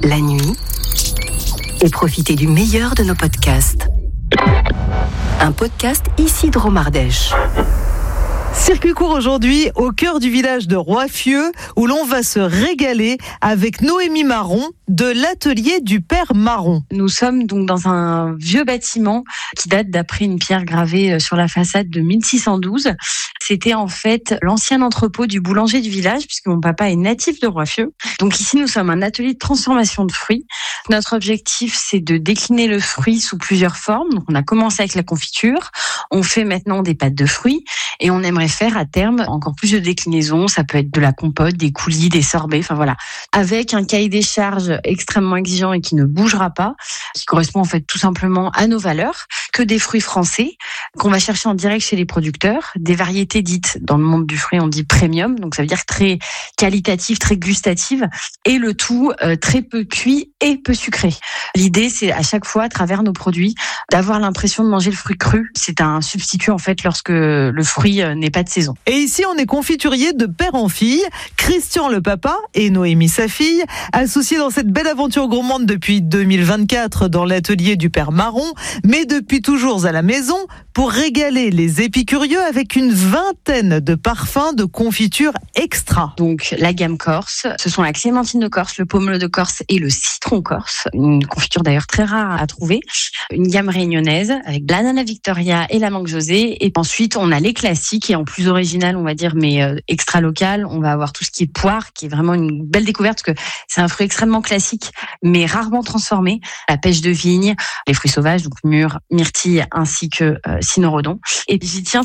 la nuit et profitez du meilleur de nos podcasts. Un podcast Isidro Mardèche. Circuit court aujourd'hui au cœur du village de Roiffieux où l'on va se régaler avec Noémie Marron de l'atelier du Père Marron. Nous sommes donc dans un vieux bâtiment qui date d'après une pierre gravée sur la façade de 1612. C'était en fait l'ancien entrepôt du boulanger du village puisque mon papa est natif de Roiffieux. Donc ici nous sommes un atelier de transformation de fruits. Notre objectif c'est de décliner le fruit sous plusieurs formes. Donc on a commencé avec la confiture, on fait maintenant des pâtes de fruits et on aimerait faire à terme encore plus de déclinaisons. Ça peut être de la compote, des coulis, des sorbets, enfin voilà. Avec un cahier des charges extrêmement exigeant et qui ne bougera pas, qui correspond en fait tout simplement à nos valeurs, que des fruits français qu'on va chercher en direct chez les producteurs, des variétés dites dans le monde du fruit on dit premium, donc ça veut dire très qualitative, très gustative, et le tout très peu cuit et peu sucré. L'idée c'est à chaque fois à travers nos produits d'avoir l'impression de manger le fruit cru. C'est un substitut en fait lorsque le fruit n'est pas de saison. Et ici on est confiturier de père en fille, Christian le papa et Noémie sa fille, associés dans cette belle aventure gourmande depuis 2024 dans l'atelier du Père Marron, mais depuis toujours à la maison pour régaler les épicurieux avec une vingtaine de parfums de confiture extra. Donc la gamme corse, ce sont la clémentine de Corse, le pomelo de Corse et le citron corse, une confiture d'ailleurs très rare à trouver, une gamme réunionnaise avec l'ananas Victoria et la mangue José, et ensuite on a les classiques et en plus original on va dire mais extra local, on va avoir tout ce qui est poire qui est vraiment une belle découverte parce que c'est un fruit extrêmement classique mais rarement transformé, la pêche de vigne, les fruits sauvages donc mûres, myrtilles ainsi que cynorhodon, et j'y tiens